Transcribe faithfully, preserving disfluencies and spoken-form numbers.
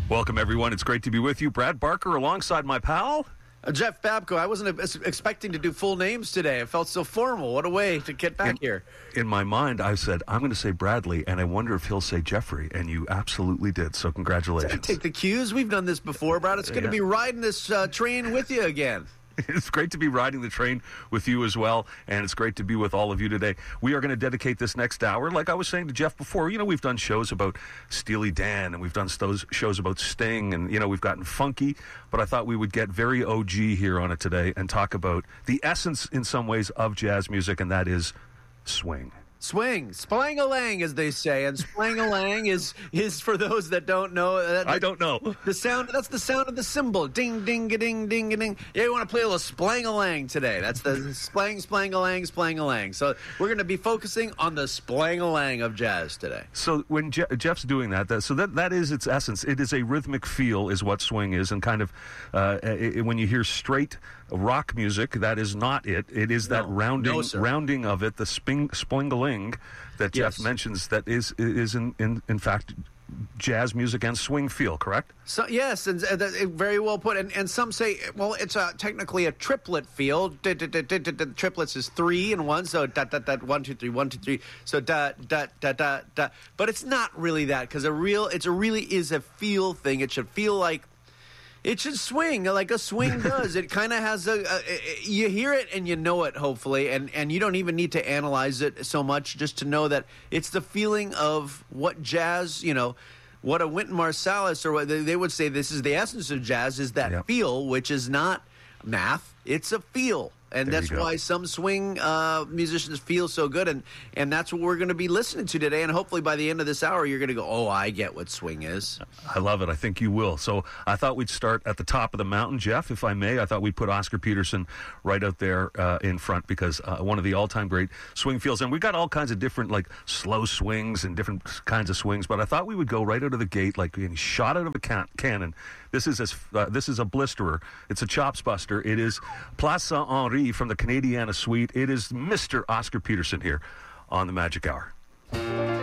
Welcome, everyone. It's great to be with you. Brad Barker alongside my pal. Uh, Jeff Babko. I wasn't uh, expecting to do full names today. It felt so formal. What a way to get back in, here. In my mind, I said, I'm going to say Bradley, and I wonder if he'll say Jeffrey, and you absolutely did, so congratulations. Take the cues. We've done this before, Brad. It's going to yeah. be riding this uh, train with you again. It's great to be riding the train with you as well, and it's great to be with all of you today. We are going to dedicate this next hour, like I was saying to Jeff before, you know, we've done shows about Steely Dan, and we've done those shows about Sting, and, you know, we've gotten funky, but I thought we would get very O G here on it today and talk about the essence, in some ways, of jazz music, and that is swing. Swing, splang-a-lang, as they say, and splang-a-lang is is for those that don't know. Uh, I don't know the sound. That's the sound of the cymbal. Ding, ding, ding, ding, ding. Yeah, you want to play a little splang-a-lang today? That's the splang, splang-a-lang, splang-a-lang. So we're going to be focusing on the splang-a-lang of jazz today. So when Je- Jeff's doing that, that, so that that is its essence. It is a rhythmic feel, is what swing is, and kind of uh, it, when you hear straight rock music, that is not it. It is that no, rounding, no, rounding of it, the sping, spling-a-ling that Jeff yes. mentions, that is is in, in in fact jazz music and swing feel, correct? So yes, and uh, that, very well put. And, and some say, well, it's a, technically a triplet feel. Da, da, da, da, da, da. Triplets is three and one, so da da da one two three one two three. So da da da da da. But it's not really that, because a real it's a really is a feel thing. It should feel like. It should swing like a swing does. It kind of has a, a, a, you hear it and you know it, hopefully, and, and you don't even need to analyze it so much just to know that it's the feeling of what jazz, you know, what a Wynton Marsalis, or what they, they would say this is the essence of jazz, is that yep. feel, which is not math, it's a feel. And there that's why some swing uh, musicians feel so good, and, and that's what we're going to be listening to today. And hopefully by the end of this hour, you're going to go, oh, I get what swing is. I love it. I think you will. So I thought we'd start at the top of the mountain, Jeff, if I may. I thought we'd put Oscar Peterson right out there uh, in front, because uh, one of the all-time great swing feels. And we've got all kinds of different, like, slow swings and different kinds of swings, but I thought we would go right out of the gate, like being shot out of a can- cannon. This is as, uh, this is a blisterer. It's a chops buster. It is Place Saint-Henri from the Canadiana Suite. It is Mister Oscar Peterson here on the Magic Hour.